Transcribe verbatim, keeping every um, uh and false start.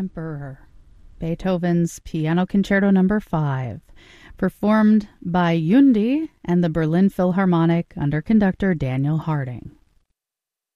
Emperor, Beethoven's Piano Concerto Number five, performed by Yundi and the Berlin Philharmonic under conductor Daniel Harding.